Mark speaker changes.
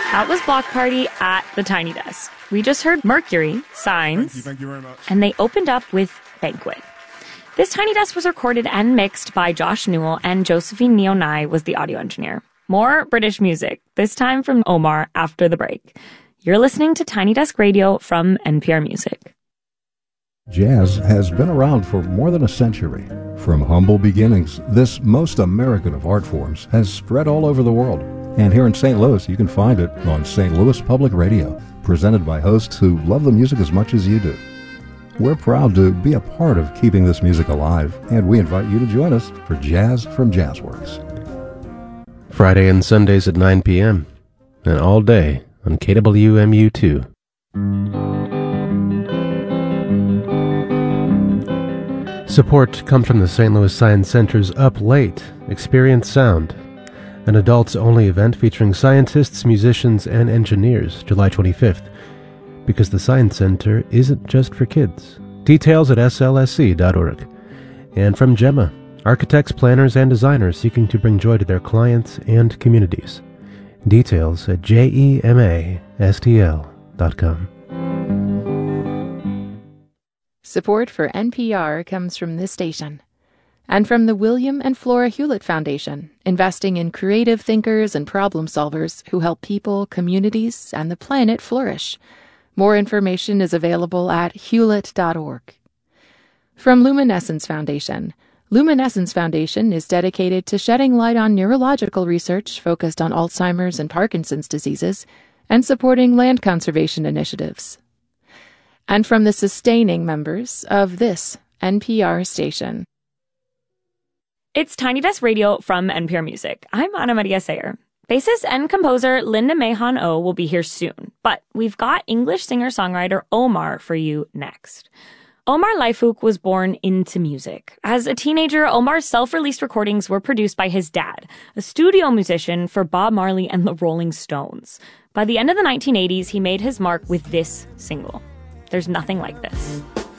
Speaker 1: That was Block Party at the Tiny Desk. We just heard Mercury, Signs,
Speaker 2: Thank you very much.
Speaker 1: and they opened up with Banquet. This Tiny Desk was recorded and mixed by Josh Newell, and Josephine Neonai was the audio engineer. More British music, this time from Omar after the break. You're listening to Tiny Desk Radio from NPR Music.
Speaker 3: Jazz has been around for more than a century. From humble beginnings, this most American of art forms has spread all over the world. And here in St. Louis, you can find it on St. Louis Public Radio, presented by hosts who love the music as much as you do. We're proud to be a part of keeping this music alive, and we invite you to join us for Jazz from Jazzworks.
Speaker 4: Friday and Sundays at 9 p.m. and all day on KWMU2. Support comes from the St. Louis Science Center's Up Late, Experience Sound, an adults-only event featuring scientists, musicians, and engineers, July 25th, because the Science Center isn't just for kids. Details at slsc.org. And from Gemma, architects, planners, and designers seeking to bring joy to their clients and communities. Details at gemastl.com.
Speaker 5: Support for NPR comes from this station. And from the William and Flora Hewlett Foundation, investing in creative thinkers and problem solvers who help people, communities, and the planet flourish. More information is available at hewlett.org. From Luminescence Foundation. Luminescence Foundation is dedicated to shedding light on neurological research focused on Alzheimer's and Parkinson's diseases and supporting land conservation initiatives. And from the sustaining members of this NPR station.
Speaker 1: It's Tiny Desk Radio from NPR Music. I'm Ana Maria Sayer. Bassist and composer Linda Mahon O will be here soon, but we've got English singer-songwriter Omar for you next. Omar Laifouk was born into music. As a teenager, Omar's self-released recordings were produced by his dad, a studio musician for Bob Marley and the Rolling Stones. By the end of the 1980s, he made his mark with this single, There's Nothing Like This.